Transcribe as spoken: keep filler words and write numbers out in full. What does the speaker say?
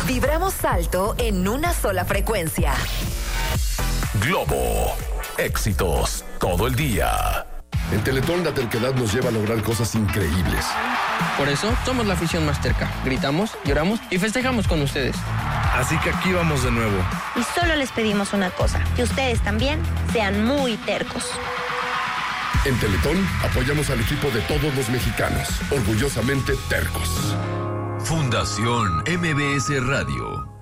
Vibramos alto en una sola frecuencia. Globo. Éxitos todo el día. En Teletón la terquedad nos lleva a lograr cosas increíbles. Por eso somos la afición más terca. Gritamos, lloramos y festejamos con ustedes. Así que aquí vamos de nuevo. Y solo les pedimos una cosa, que ustedes también sean muy tercos. En Teletón apoyamos al equipo de todos los mexicanos, orgullosamente tercos. Fundación M B S Radio.